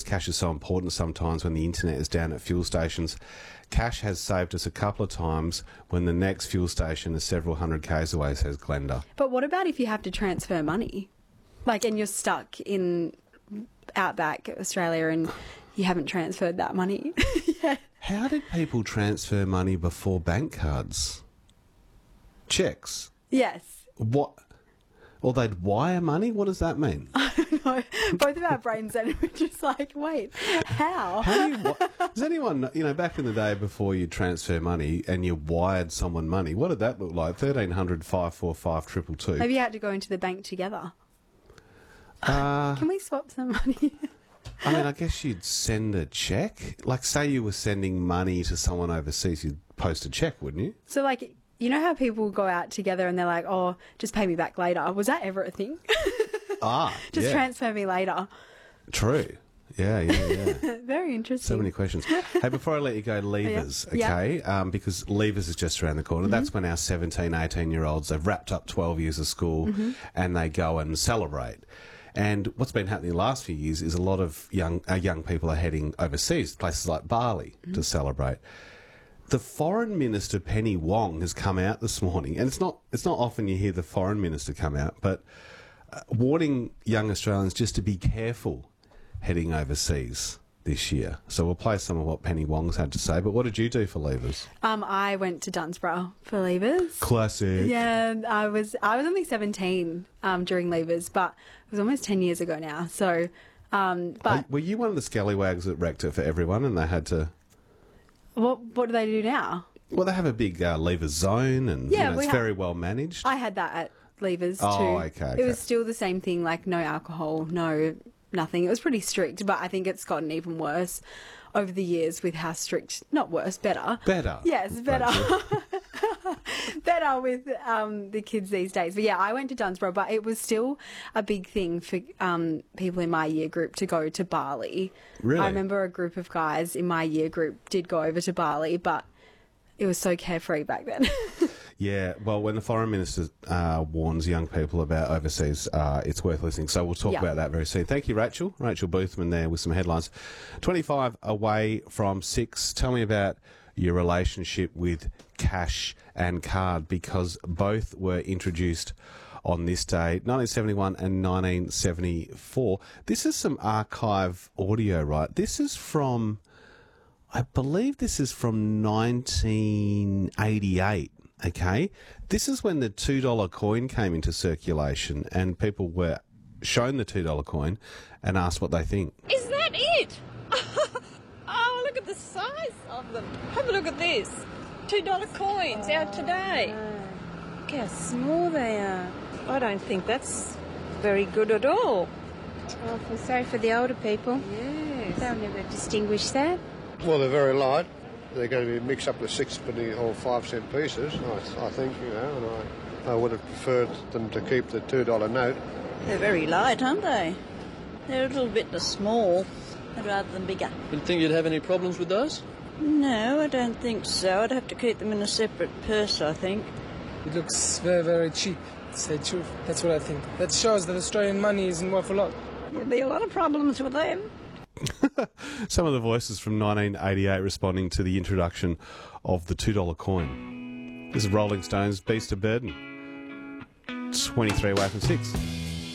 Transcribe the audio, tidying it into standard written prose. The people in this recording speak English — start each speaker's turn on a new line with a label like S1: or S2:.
S1: cash is so important sometimes when the internet is down at fuel stations. Cash has saved us a couple of times when the next fuel station is several hundred k's away, says Glenda.
S2: But what about if you have to transfer money? Like, and you're stuck in outback Australia and you haven't transferred that money. Yeah.
S1: How did people transfer money before bank cards? Checks?
S2: Yes.
S1: What? Or they'd wire money? What does that mean?
S2: I don't know. Both of our brains then were just like, wait, how?
S1: How do you, does anyone, back in the day before you transfer money and you wired someone money, what did that look like? 1300 545 222.
S2: Maybe you had to go into the bank together. Can we swap some money?
S1: I mean, I guess you'd send a check. Like, say you were sending money to someone overseas, you'd post a check, wouldn't you?
S2: So, like, you know how people go out together and they're like, oh, just pay me back later. Was that ever a thing? Just transfer me later.
S1: True. Yeah.
S2: Very interesting.
S1: So many questions. Hey, before I let you go, Leavers, okay? Because Leavers is just around the corner. That's when our 17, 18-year-olds, they've wrapped up 12 years of school and they go and celebrate. And what's been happening the last few years is a lot of young people are heading overseas, places like Bali, to celebrate. The Foreign Minister, Penny Wong, has come out this morning, and it's not often you hear the Foreign Minister come out, but warning young Australians just to be careful heading overseas this year. So we'll play some of what Penny Wong's had to say. But what did you do for Leavers? I
S2: went to Dunsborough for Leavers.
S1: Classic.
S2: Yeah, I was only 17 during Leavers, but it was almost 10 years ago now. So, but
S1: were you one of the scallywags that wrecked it for everyone, and they had to?
S2: What do they do now?
S1: Well, they have a big Leavers zone, and it's very well managed.
S2: I had that at Leavers too.
S1: Oh, okay.
S2: It was still the same thing, like no alcohol, nothing. It was pretty strict, but I think it's gotten even worse over the years with how strict, not worse, better.
S1: Better.
S2: Yes, better. Better with the kids these days. But yeah, I went to Dunsborough, but it was still a big thing for people in my year group to go to Bali.
S1: Really?
S2: I remember a group of guys in my year group did go over to Bali, but it was so carefree back then.
S1: Yeah, well, when the Foreign Minister warns young people about overseas, it's worth listening. So we'll talk about that very soon. Thank you, Rachel. Rachel Boothman there with some headlines. 25 away from 6. Tell me about your relationship with cash and card, because both were introduced on this day, 1971 and 1974. This is some archive audio, right? This is from, I believe this is from 1988. Okay, this is when the $2 coin came into circulation and people were shown the $2 coin and asked what they think.
S3: Is that it? Oh, look at the size of them. Have a look at this. $2 coins out today. Look how small they are. I don't think that's very good at all.
S4: Oh, I feel sorry for the older people.
S3: Yes.
S4: They'll never distinguish that.
S5: Well, they're very light. They're going to be mixed up with 6-penny or 5-cent pieces, I think, and I would have preferred them to keep the $2 note.
S6: They're very light, aren't they? They're a little bit small rather than bigger.
S7: You think you'd have any problems with those?
S6: No, I don't think so. I'd have to keep them in a separate purse, I think.
S8: It looks very, very cheap, to say the truth. That's what I think. That shows that Australian money isn't worth a lot.
S6: There'll be a lot of problems with them.
S1: Some of the voices from 1988 responding to the introduction of the $2 coin. This is Rolling Stones' Beast of Burden. 23 away from 6.